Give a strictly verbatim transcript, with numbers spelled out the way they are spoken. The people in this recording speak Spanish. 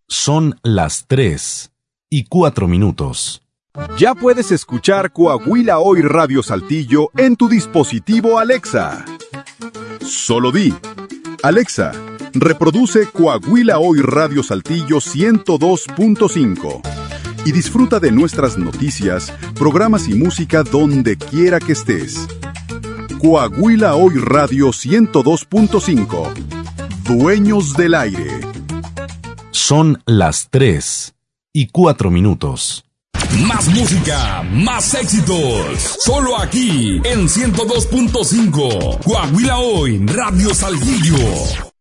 Son las tres y cuatro minutos. Ya puedes escuchar Coahuila Hoy Radio Saltillo en tu dispositivo Alexa. Solo di: Alexa, reproduce Coahuila Hoy Radio Saltillo ciento dos punto cinco y disfruta de nuestras noticias, programas y música donde quiera que estés. Coahuila Hoy Radio ciento dos punto cinco. Dueños del aire. Son las tres y cuatro minutos. Más música, más éxitos. Solo aquí en ciento dos punto cinco. Coahuila Hoy Radio Saltillo.